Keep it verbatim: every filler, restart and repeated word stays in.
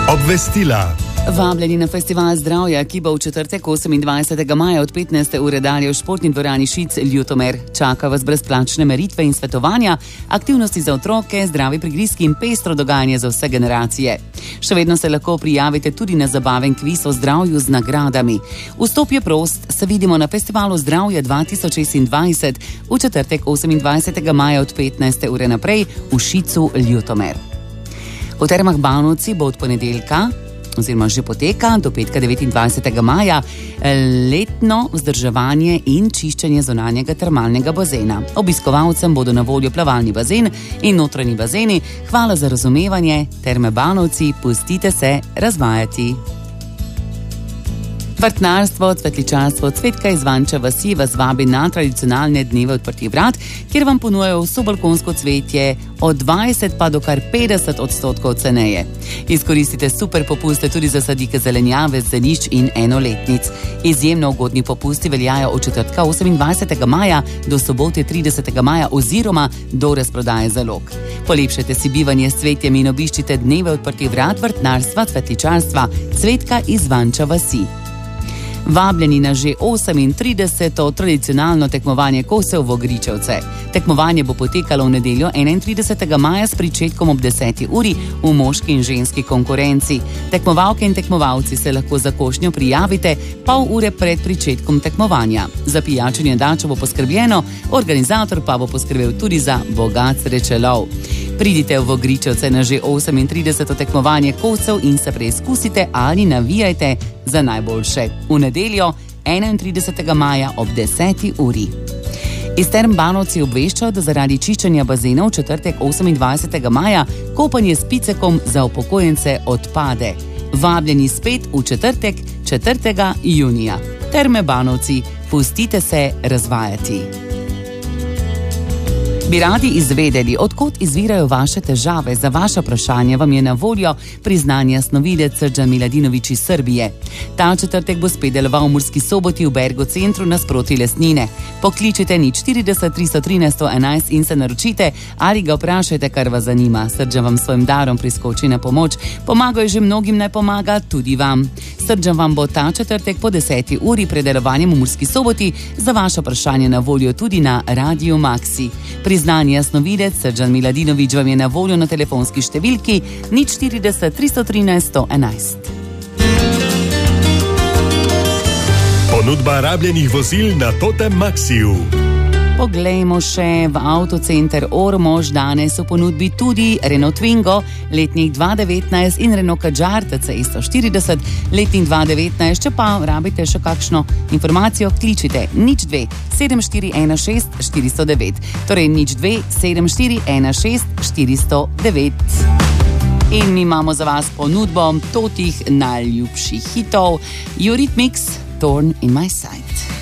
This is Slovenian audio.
Obvestila. Vabljeni na festival zdravja, ki bo v četrtek osemindvajsetega maja od petnajste ure dalje v športni dvorani Šic Ljutomer. Čaka vas brezplačne meritve in svetovanja, aktivnosti za otroke, zdravi prigrizki in pestro dogajanje za vse generacije. Še vedno se lahko prijavite tudi na zabaven kviz o zdravju z nagradami. Vstop je prost, se vidimo na festivalu zdravja dva tisoč šestindvajset v četrtek osemindvajsetega maja od petnajste ure naprej v Šicu Ljutomer. V Termah Banovci bo od ponedeljka oziroma že poteka do petka devetindvajsetega maja letno vzdrževanje in čiščenje zunanjega termalnega bazena. Obiskovalcem bodo na voljo plavalni bazen in notranji bazeni. Hvala za razumevanje. Terme Banovci, pustite se razvajati. Vrtnarstvo, cvetličarstvo Cvetka iz Vanča vasi vas vabi na tradicionalne dneve odprtih vrat, kjer vam ponujajo vso balkonsko cvetje od dvajset pa do kar petdeset odstotkov ceneje. Izkoristite super popuste tudi za sadike zelenjave, zelišč in enoletnic. Izjemno ugodni popusti veljajo od četrtka osemindvajsetega maja do sobote tridesetega maja oziroma do razprodaje zalog. Polepšajte si bivanje s cvetjem in obiščite dneve odprtih vrat vrtnarstva, cvetličarstva Cvetka iz Vanča vasi. Vabljeni na že osemintrideseto tradicionalno tekmovanje kosev v Ogričevce. Tekmovanje bo potekalo v nedeljo enaintridesetega maja s pričetkom ob deseti uri v moški in ženski konkurenci. Tekmovalke in tekmovalci se lahko za košnjo prijavite pol ure pred pričetkom tekmovanja. Za pijačenje dačo bo poskrbljeno, organizator pa bo poskrbel tudi za bogat srečelov. Pridite v Ogričevce na že osemintrideseto tekmovanje kosev in se preizkusite ali navijajte za najboljše. V nedeljo enaintridesetega maja ob deseti uri. Iz Term Banovci obveščajo, da zaradi čiščenja bazena v četrtek osemindvajsetega maja kopanje s picekom za upokojence odpade. Vabljeni spet v četrtek, četrtega junija. Terme Banovci, pustite se razvajati. Bi radi izvedeli, od kod izvirajo vaše težave? Za vaše vprašanje vam je na voljo priznani jasnovidec Srđan Miladinović iz Srbije. Ta četrtek bo spet deloval v Murski Soboti v Bergo centru nasproti Lesnine. Pokličite nič štirideset tristo trinajst sto enajst in se naročite ali ga vprašajte, kar vas zanima. Srđan vam svojim darom priskoči na pomoč. Pomagal je že mnogim, naj pomaga tudi vam. Srđan vam bo ta četrtek po deseti uri pred delovanjem v Murski Soboti za vaše vprašanje na voljo tudi na Radiu Maxi. Znani jasnovidec Srđan Miladinović vam je na voljo na telefonski številki nič štirideset tristo trinajst sto enajst. Ponudba rabljenih vozil na Totem Maxiju. Poglejmo še v Avtocenter Ormož. Danes v ponudbi tudi Renault Twingo, letnik dva devetnajst in Renault Kadjar T C sto štirideset, letnik dva devetnajst. Če pa rabite še kakšno informacijo, kličite nič dve sedem štiri ena šest štiri sto devet, torej nič dve sedem štiri ena šest štiri sto devet. In mi imamo za vas ponudbo totih najljubših hitov. Eurythmics, Thorn in my side.